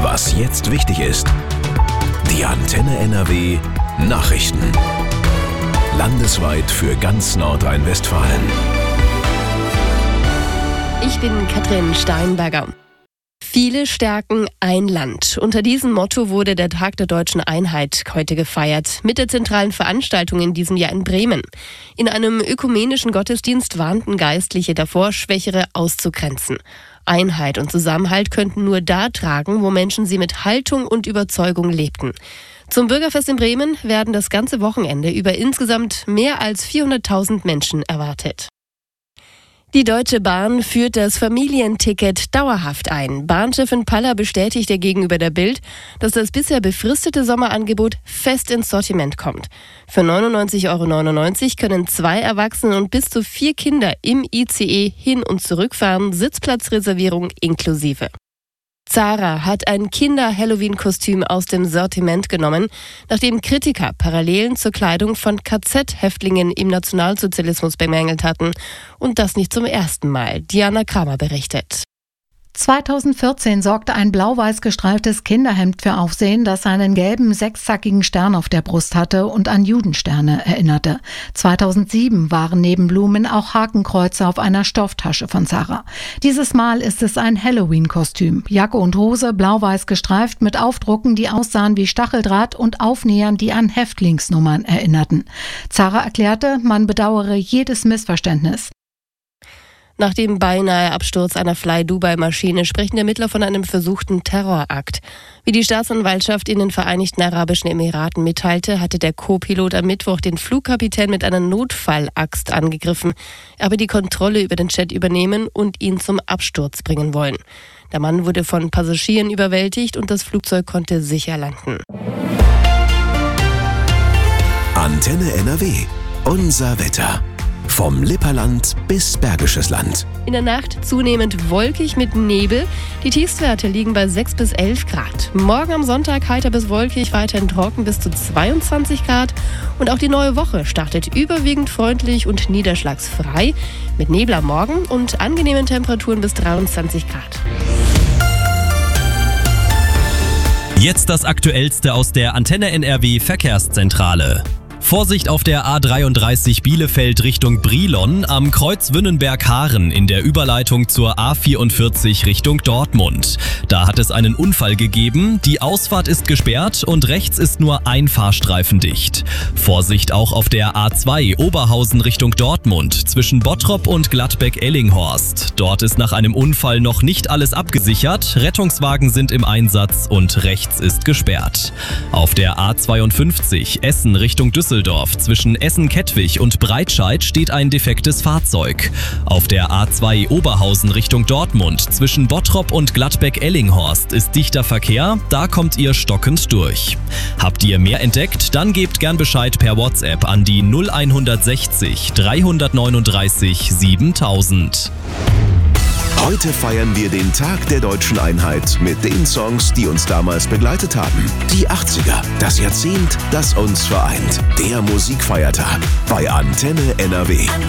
Was jetzt wichtig ist. Die Antenne NRW Nachrichten. Landesweit für ganz Nordrhein-Westfalen. Ich bin Katrin Steinberger. Viele stärken ein Land. Unter diesem Motto wurde der Tag der Deutschen Einheit heute gefeiert, mit der zentralen Veranstaltung in diesem Jahr in Bremen. In einem ökumenischen Gottesdienst warnten Geistliche davor, Schwächere auszugrenzen. Einheit und Zusammenhalt könnten nur da tragen, wo Menschen sie mit Haltung und Überzeugung lebten. Zum Bürgerfest in Bremen werden das ganze Wochenende über insgesamt mehr als 400.000 Menschen erwartet. Die Deutsche Bahn führt das Familienticket dauerhaft ein. Bahnchefin Paller bestätigte gegenüber der Bild, dass das bisher befristete Sommerangebot fest ins Sortiment kommt. Für 99,99 € können 2 Erwachsene und bis zu 4 Kinder im ICE hin- und zurückfahren, Sitzplatzreservierung inklusive. Zara hat ein Kinder-Halloween-Kostüm aus dem Sortiment genommen, nachdem Kritiker Parallelen zur Kleidung von KZ-Häftlingen im Nationalsozialismus bemängelt hatten. Und das nicht zum ersten Mal. Diana Kramer berichtet. 2014 sorgte ein blau-weiß gestreiftes Kinderhemd für Aufsehen, das einen gelben sechszackigen Stern auf der Brust hatte und an Judensterne erinnerte. 2007 waren neben Blumen auch Hakenkreuze auf einer Stofftasche von Zara. Dieses Mal ist es ein Halloween-Kostüm. Jacke und Hose blau-weiß gestreift mit Aufdrucken, die aussahen wie Stacheldraht und Aufnähern, die an Häftlingsnummern erinnerten. Zara erklärte, man bedauere jedes Missverständnis. Nach dem beinahe Absturz einer Fly-Dubai-Maschine sprechen Ermittler von einem versuchten Terrorakt. Wie die Staatsanwaltschaft in den Vereinigten Arabischen Emiraten mitteilte, hatte der Co-Pilot am Mittwoch den Flugkapitän mit einer Notfallaxt angegriffen. Er habe die Kontrolle über den Jet übernehmen und ihn zum Absturz bringen wollen. Der Mann wurde von Passagieren überwältigt und das Flugzeug konnte sicher landen. Antenne NRW. Unser Wetter. Vom Lipperland bis Bergisches Land. In der Nacht zunehmend wolkig mit Nebel. Die Tiefstwerte liegen bei 6 bis 11 Grad. Morgen am Sonntag heiter bis wolkig, weiterhin trocken bis zu 22 Grad. Und auch die neue Woche startet überwiegend freundlich und niederschlagsfrei. Mit Nebel am Morgen und angenehmen Temperaturen bis 23 Grad. Jetzt das Aktuellste aus der Antenne NRW Verkehrszentrale. Vorsicht auf der A33 Bielefeld Richtung Brilon am Kreuz Wünnenberg-Haaren in der Überleitung zur A44 Richtung Dortmund. Da hat es einen Unfall gegeben, die Ausfahrt ist gesperrt und rechts ist nur ein Fahrstreifen dicht. Vorsicht auch auf der A2 Oberhausen Richtung Dortmund zwischen Bottrop und Gladbeck-Ellinghorst. Dort ist nach einem Unfall noch nicht alles abgesichert, Rettungswagen sind im Einsatz und rechts ist gesperrt. Auf der A52 Essen Richtung Düsseldorf zwischen Essen-Kettwig und Breitscheid steht ein defektes Fahrzeug. Auf der A2 Oberhausen Richtung Dortmund zwischen Bottrop und Gladbeck-Ellinghorst ist dichter Verkehr, da kommt ihr stockend durch. Habt ihr mehr entdeckt? Dann gebt gern Bescheid per WhatsApp an die 0160 339 7000. Heute feiern wir den Tag der Deutschen Einheit mit den Songs, die uns damals begleitet haben. Die 80er, das Jahrzehnt, das uns vereint. Der Musikfeiertag bei Antenne NRW.